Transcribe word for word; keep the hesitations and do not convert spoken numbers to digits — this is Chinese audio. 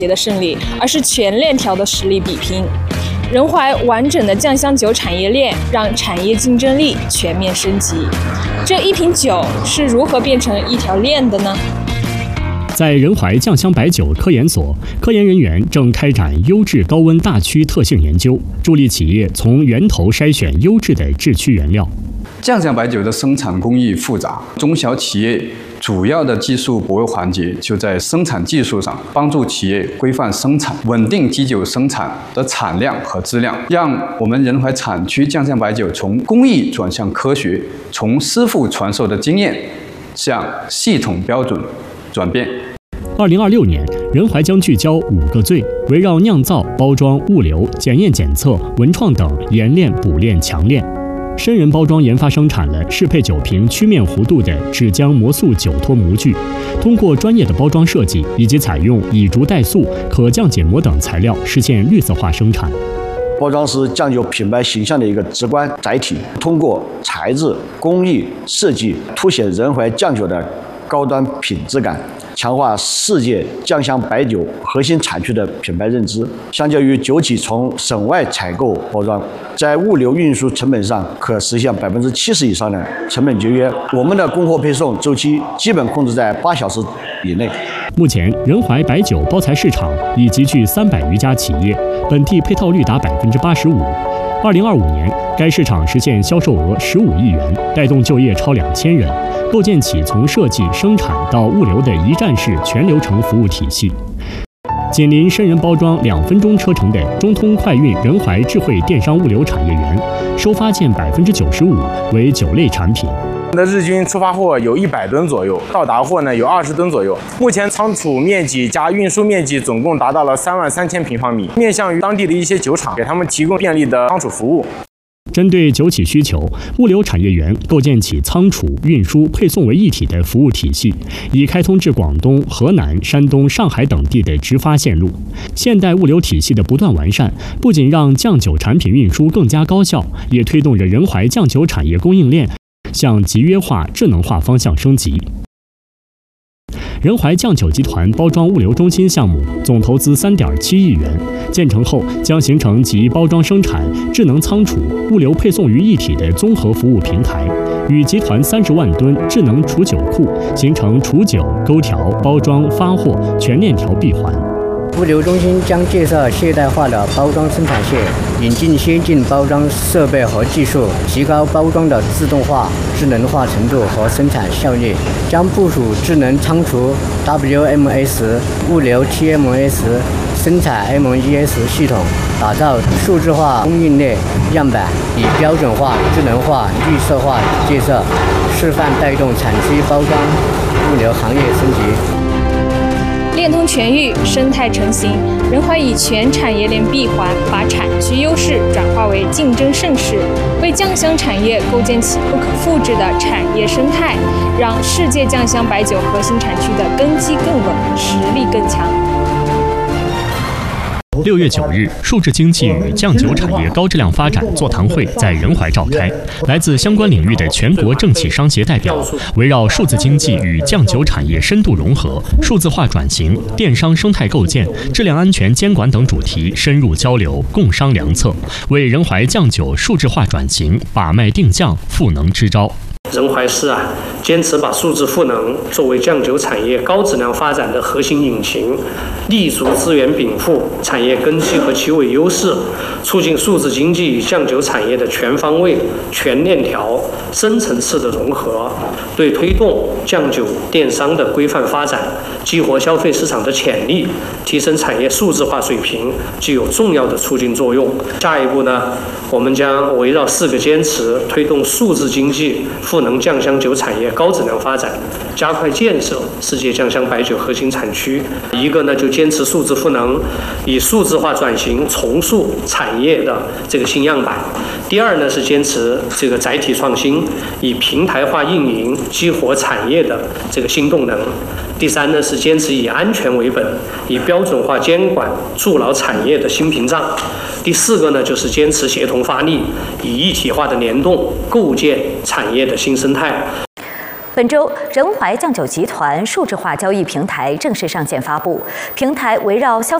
的胜利，而是全链条的实力比拼。仁怀完整的酱香酒产业链，让产业竞争力全面升级。这一瓶酒是如何变成一条链的呢？ 在仁怀酱香白酒科研所，科研人员正开展优质高温大曲特性研究，助力企业从源头筛选优质的制曲原料。 酱香白酒的生产工艺复杂，中小企业主要的技术薄弱环节就在生产技术上，帮助企业规范生产，稳定基酒生产的产量和质量，让我们仁怀产区酱香白酒从工艺转向科学，从师傅传授的经验向系统标准转变。 二零二六年，仁怀将聚焦五个最，围绕酿造、包装、物流、检验检测、文创等冶炼、补炼、强炼。深仁包装研发生产了适配酒瓶曲面弧度的纸浆模塑酒托模具，通过专业的包装设计以及采用乙竹代塑、可降解膜等材料，实现绿色化生产。 包装是酱酒品牌形象的一个直观载体，通过材质、工艺、设计，凸显仁怀酱酒的高端品质感，强化世界酱香白酒核心产区的品牌认知。相较于酒企从省外采购包装，在物流运输成本上可实现百分之七十以上的成本节约。我们的供货配送周期基本控制在八小时以内。 目前，仁怀白酒包材市场已集聚三百余家企业，本地配套率达百分之八十五。二零二五年，该市场实现销售额十五亿元，带动就业超两千人，构建起从设计、生产到物流的一站式全流程服务体系。紧邻深仁包装两分钟车程的中通快运仁怀智慧电商物流产业园，收发件百分之九十五为酒类产品。 的日均出发货有一百吨左右，到达货呢有二十吨左右。目前仓储面积加运输面积总共达到了三万三千平方米，面向于当地的一些酒厂，给他们提供便利的仓储服务。 针对酒企需求，物流产业园构建起仓储、运输、配送为一体的服务体系，已开通至广东、河南、山东、上海等地的直发线路。现代物流体系的不断完善，不仅让酱酒产品运输更加高效，也推动着仁怀酱酒产业供应链向集约化、智能化方向升级。仁怀酱酒集团包装物流中心项目总投资三点七亿元，建成后将形成集包装生产、智能仓储、物流配送于一体的综合服务平台，与集团三十万吨智能储酒库形成储酒、勾调、包装、发货全链条闭环。 物流中心将介绍现代化的包装生产线，引进先进包装设备和技术，提高包装的自动化、智能化程度和生产效率。将部署智能仓储 W M S、物流 T M S、生产 M E S 系统，打造数字化供应链样板，以标准化、智能化、绿色化建设示范，带动产区包装物流行业升级。 链通全域，生态成型。仁怀以全产业链闭环，把产区优势转化为竞争盛世，为酱香产业构建起不可复制的产业生态，让世界酱香白酒核心产区的根基更稳，实力更强。 六月九日，数字经济与酱酒产业高质量发展座谈会在仁怀召开。来自相关领域的全国政企商协代表，围绕数字经济与酱酒产业深度融合、数字化转型、电商生态构建、质量安全监管等主题深入交流，共商良策，为仁怀酱酒数字化转型把脉定将、赋能支招。 仁怀市啊，坚持把数字赋能作为酱酒产业高质量发展的核心引擎，立足资源禀赋、产业根基和企稳优势，促进数字经济与酱酒产业的全方位、全链条、深层次的融合，对推动酱酒电商的规范发展、激活消费市场的潜力、提升产业数字化水平具有重要的促进作用。下一步呢，我们将围绕四个坚持，推动数字经济赋能酱香酒产业高质量发展，加快建设世界酱香白酒核心产区。一个呢，就坚持数字赋能，以数字化转型重塑产业的这个新样板。第二呢，是坚持这个载体创新，以平台化运营激活产业的这个新动能。第三呢，是坚持以安全为本，以标准化监管筑牢产业的新屏障。第四个呢，就是坚持协同发力，以一体化的联动构建产业的新生态。 本周，仁怀酱酒集团数字化交易平台正式上线发布。平台围绕消